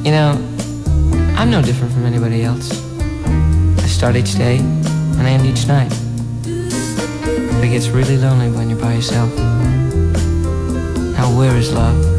You know, I'm no different from anybody else. I start each day and end each night. But it gets really lonely when you're by yourself. Now where is love?